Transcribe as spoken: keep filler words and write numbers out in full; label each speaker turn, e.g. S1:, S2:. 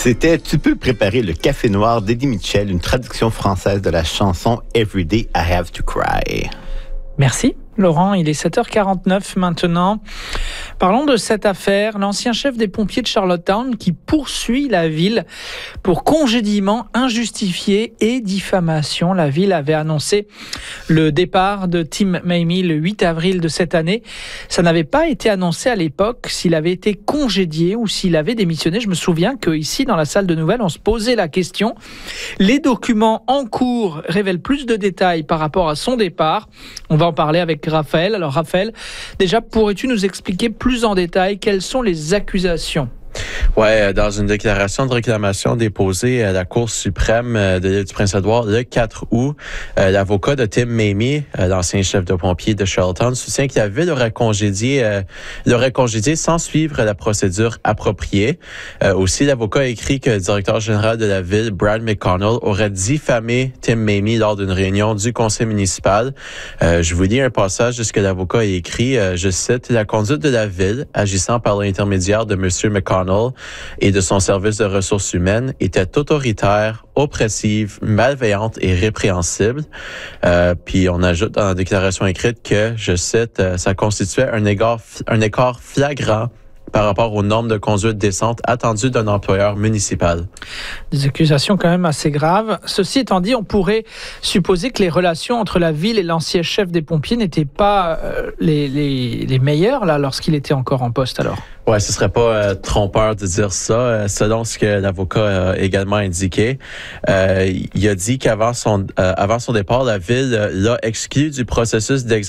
S1: C'était Tu peux préparer le café noir d'Eddie Mitchell, une traduction française de la chanson Every Day I Have to Cry.
S2: Merci Laurent, il est sept heures quarante-neuf maintenant. Parlons de cette affaire, l'ancien chef des pompiers de Charlottetown qui poursuit la ville pour congédiement injustifié et diffamation. La ville avait annoncé le départ de Tim Mamie le huit avril de cette année. Ça n'avait pas été annoncé à l'époque s'il avait été congédié ou s'il avait démissionné. Je me souviens qu'ici, dans la salle de nouvelles, on se posait la question. Les documents en cours révèlent plus de détails par rapport à son départ. On va en parler avec Raphaël. Alors Raphaël, déjà, pourrais-tu nous expliquer plus en détail quelles sont les accusations?
S3: Ouais, dans une déclaration de réclamation déposée à la Cour suprême de l'île du Prince-Édouard le quatre août, euh, l'avocat de Tim Mamie, euh, l'ancien chef de pompiers de Charlottetown, soutient que la ville aurait congédié, euh, l'aurait congédié sans suivre la procédure appropriée. Euh, aussi, l'avocat a écrit que le directeur général de la ville, Brad McConnell, aurait diffamé Tim Mamie lors d'une réunion du conseil municipal. Euh, je vous lis un passage de ce que l'avocat a écrit. Euh, je cite: « La conduite de la ville, agissant par l'intermédiaire de M. McConnell et de son service de ressources humaines, était autoritaire, oppressive, malveillante et répréhensible. Euh, » Puis on ajoute dans la déclaration écrite que, je cite, « ça constituait un écart, un écart flagrant par rapport aux normes de conduite décente attendues d'un employeur municipal. »
S2: Des accusations quand même assez graves. Ceci étant dit, on pourrait supposer que les relations entre la ville et l'ancien chef des pompiers n'étaient pas euh, les, les, les meilleures là, lorsqu'il était encore en poste alors.
S3: Ouais, ce serait pas euh, trompeur de dire ça. Euh, selon ce que l'avocat a également indiqué, euh, il a dit qu'avant son, euh, avant son départ, la ville l'a exclu du processus d'examen